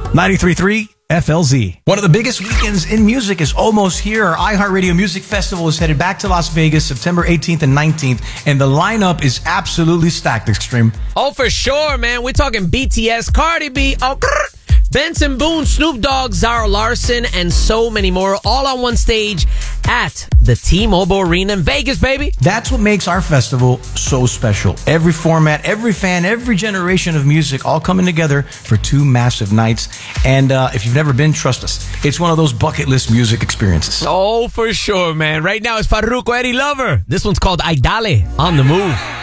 93.3 FLZ. One of the biggest weekends in music is almost here. Our iHeartRadio Music Festival is headed back to Las Vegas September 18th and 19th, and the lineup is absolutely stacked, Extreme. Oh, for sure, man. We're talking BTS, Cardi B, Benson Boone, Snoop Dogg, Zara Larson, and so many more, all on one stage at the T-Mobile Arena in Vegas, baby. That's what makes our festival so special. Every format, every fan, every generation of music all coming together for 2 massive nights. And if you've never been, trust us, it's one of those bucket list music experiences. Oh, for sure, man. Right now it's Farruko Eddie Lover. This one's called Aidale on the Move.